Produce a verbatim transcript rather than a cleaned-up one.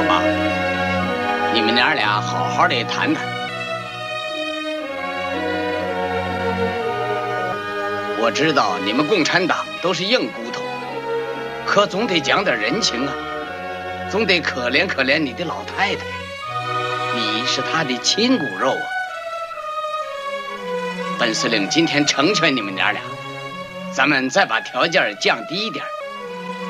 吧，你们娘俩好好的谈谈。我知道你们共产党都是硬骨头，可总得讲点人情啊，总得可怜可怜你的老太太，你是她的亲骨肉啊。本司令今天成全你们娘俩，咱们再把条件降低一点。